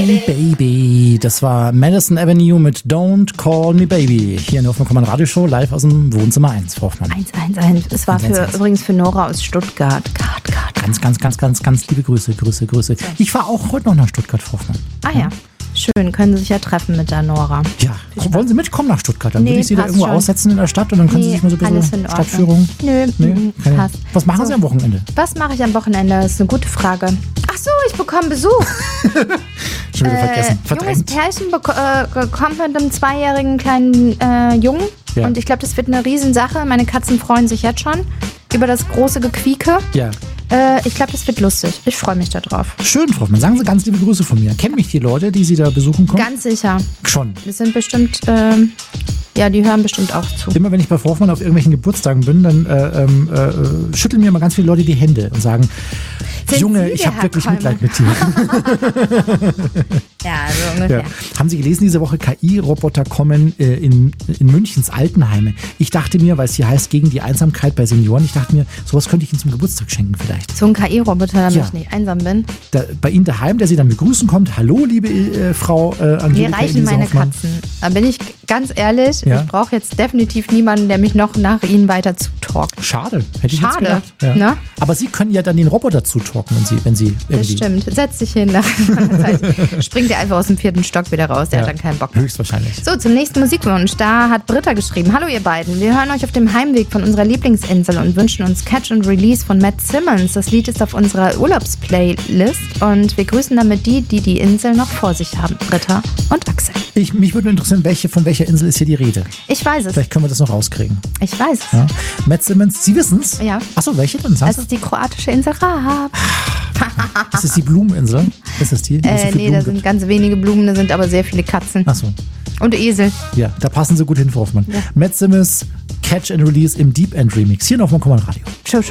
Baby. Das war Madison Avenue mit Don't Call Me Baby. Hier in der Hoffmann Radioshow, live aus dem Wohnzimmer 1, Frau Hoffmann. 111. Es war übrigens für Nora aus Stuttgart. Ganz liebe Grüße. Ich fahre auch heute noch nach Stuttgart, Frau Hoffmann. Ah ja. Schön, können Sie sich ja treffen mit der Nora. Ja, wollen Sie mitkommen nach Stuttgart? Dann würde ich Sie da irgendwo aussetzen in der Stadt und dann können Sie sich mal so ein bisschen Stadtführung. Nö, passt. Was machen Sie am Wochenende? Was mache ich am Wochenende? Das ist eine gute Frage. Ach so, ich bekomme Besuch. Schon wieder vergessen. Junges Pärchen kommt mit einem 2-jährigen kleinen Jungen. Ja. Und ich glaube, das wird eine Riesensache. Meine Katzen freuen sich jetzt schon über das große Gequieke. Ja. Ich glaube, das wird lustig. Ich freue mich da drauf. Schön, Frau Hoffmann. Sagen Sie ganz liebe Grüße von mir. Kennen mich die Leute, die Sie da besuchen kommen? Ganz sicher. Schon. Wir sind bestimmt, die hören bestimmt auch zu. Immer wenn ich bei Frau Hoffmann auf irgendwelchen Geburtstagen bin, dann schütteln mir immer ganz viele Leute die Hände und sagen, Junge, ich habe wirklich Mitleid mit dir. Ja, so ungefähr. Ja. Haben Sie gelesen, diese Woche KI-Roboter kommen in Münchens Altenheime. Ich dachte mir, weil es hier heißt, gegen die Einsamkeit bei Senioren, ich dachte mir, sowas könnte ich Ihnen zum Geburtstag schenken vielleicht. So ein KI-Roboter, damit ich nicht einsam bin. Bei Ihnen daheim, der Sie dann begrüßen kommt. Hallo, liebe Frau Angelika. Mir reichen meine Katzen. Da bin ich ganz ehrlich, ich brauche jetzt definitiv niemanden, der mich noch nach Ihnen weiter zutalkt. Schade, hätte ich jetzt gedacht. Ja. Ne? Aber Sie können ja dann den Roboter zutalken, wenn Sie irgendwie... Das stimmt. Setz dich hin. Springt der einfach aus dem 4. Stock wieder raus. Der hat dann keinen Bock mehr. Höchstwahrscheinlich. So, zum nächsten Musikwunsch. Da hat Britta geschrieben. Hallo ihr beiden. Wir hören euch auf dem Heimweg von unserer Lieblingsinsel und wünschen uns Catch and Release von Matt Simmons. Das Lied ist auf unserer Urlaubsplaylist und wir grüßen damit die Insel noch vor sich haben. Britta und Axel. Mich würde interessieren, von welcher Insel ist hier die Rede? Ich weiß es. Vielleicht können wir das noch rauskriegen. Ich weiß es. Ja. Matt Simmons, Sie wissen es? Ja. Achso, welche denn? Das ist die kroatische Insel Rahab. Das ist die Blumeninsel? Ist das die? Nee, da sind ganz wenige Blumen, da sind aber sehr viele Katzen. Achso. Und Esel. Ja, da passen Sie gut hin, Frau Hoffmann. Ja. Matt Simmons, Catch and Release im Deep End Remix. Hier noch mal Radio. Ciao.